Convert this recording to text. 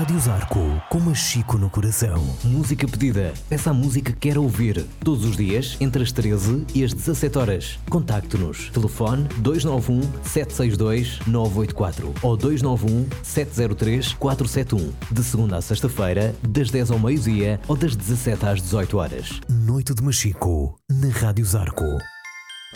Rádio Zarco, com Machico no coração. Música pedida. Peça a música que quer ouvir. Todos os dias, entre as 13 e as 17 horas. Contacte-nos. Telefone 291-762-984 ou 291-703-471. De segunda à sexta-feira, das 10 ao meio-dia ou das 17 às 18 horas. Noite de Machico, na Rádio Zarco.